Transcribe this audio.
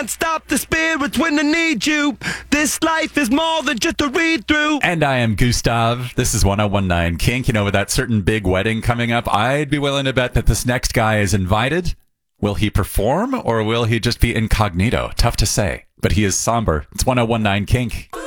Stop the spirits when they need you. This life is more than just a read through. And I am Gustav. This is 1019 Kink. You know, with that certain big wedding coming up, I'd be willing to bet that this next guy is invited. Will he perform or will he just be incognito? Tough to say. But he is somber. It's 1019 Kink.